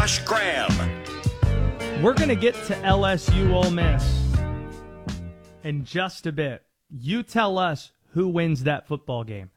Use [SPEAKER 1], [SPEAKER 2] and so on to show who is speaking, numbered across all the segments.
[SPEAKER 1] Josh Graham.
[SPEAKER 2] We're going to get to LSU Ole Miss in just a bit. You tell us who wins that football game.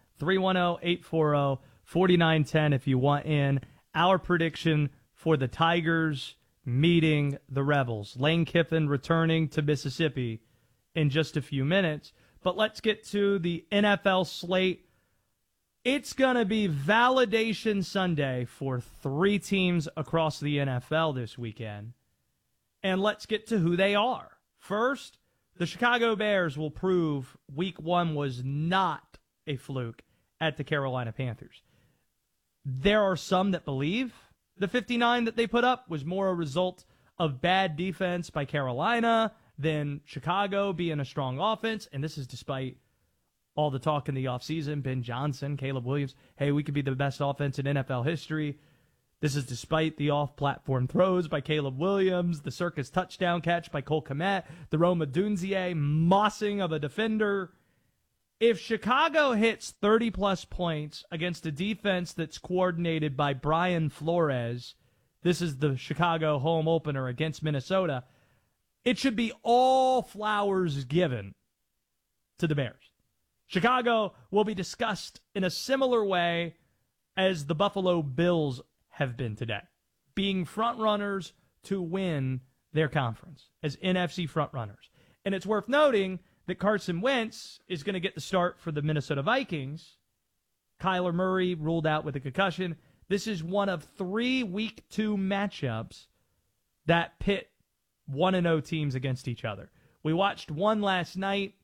[SPEAKER 2] 310-840-4910 if you want in. Our prediction for the Tigers meeting the Rebels. Lane Kiffin returning to Mississippi in just a few minutes. But let's get to the NFL slate. It's going to be Validation Sunday for 3 teams across the NFL this weekend. And let's get to who they are. First, the Chicago Bears will prove Week 1 was not a fluke at the Carolina Panthers. There are some that believe the 59 that they put up was more a result of bad defense by Carolina than Chicago being a strong offense, and this is despite all the talk in the offseason, Ben Johnson, Caleb Williams, hey, we could be the best offense in NFL history. This is despite the off-platform throws by Caleb Williams, the circus touchdown catch by Cole Kmet, the Rome Odunze mossing of a defender. If Chicago hits 30-plus points against a defense that's coordinated by Brian Flores, this is the Chicago home opener against Minnesota, it should be all flowers given to the Bears. Chicago will be discussed in a similar way as the Buffalo Bills have been today, being frontrunners to win their conference as NFC frontrunners. And it's worth noting that Carson Wentz is going to get the start for the Minnesota Vikings. Kyler Murray ruled out with a concussion. This is one of 3 Week 2 matchups that pit 1-0 teams against each other. We watched one last night,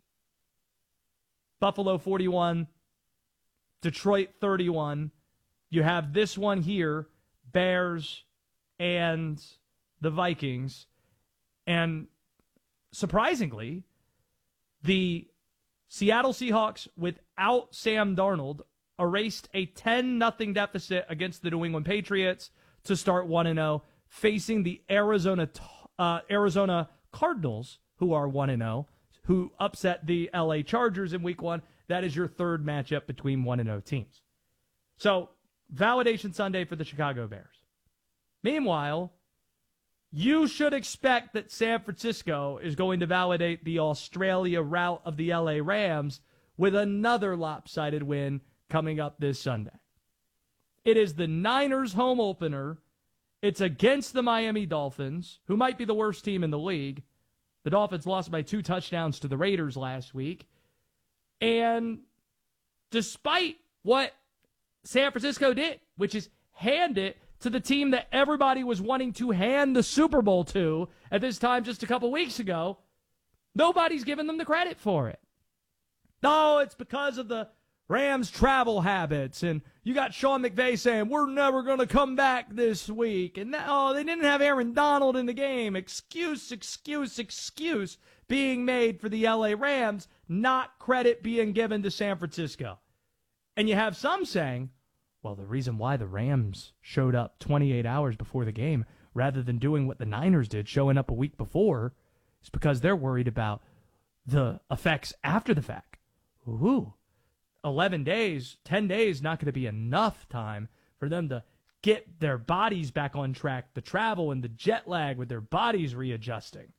[SPEAKER 2] Buffalo 41, Detroit 31. You have this one here, Bears and the Vikings. And surprisingly, the Seattle Seahawks, without Sam Darnold, erased a 10-0 deficit against the New England Patriots to start 1-0, facing the Arizona Cardinals, who are 1-0, who upset the LA Chargers in Week 1. That is your third matchup between 1-0 teams. So, Validation Sunday for the Chicago Bears. Meanwhile, you should expect that San Francisco is going to validate the Australia route of the LA Rams with another lopsided win coming up this Sunday. It is the Niners home opener. It's against the Miami Dolphins, who might be the worst team in the league. The Dolphins lost by 2 touchdowns to the Raiders last week. And despite what San Francisco did, which is hand it to the team that everybody was wanting to hand the Super Bowl to at this time just a couple weeks ago, nobody's giving them the credit for it. No, it's because of the Rams' travel habits, and you got Sean McVay saying, we're never going to come back this week, and they didn't have Aaron Donald in the game. Excuse being made for the LA Rams, not credit being given to San Francisco. And you have some saying, well, the reason why the Rams showed up 28 hours before the game rather than doing what the Niners did, showing up a week before, is because they're worried about the effects after the fact. Ooh, 11 days, 10 days, not going to be enough time for them to get their bodies back on track, the travel and the jet lag with their bodies readjusting.